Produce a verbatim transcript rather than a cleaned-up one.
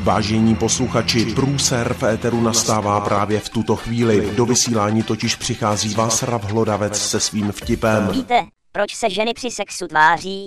Vážení posluchači, průser v éteru nastává právě v tuto chvíli. Do vysílání totiž přichází Václav Hlodavec se svým vtipem. Víte, proč se ženy při sexu tváří?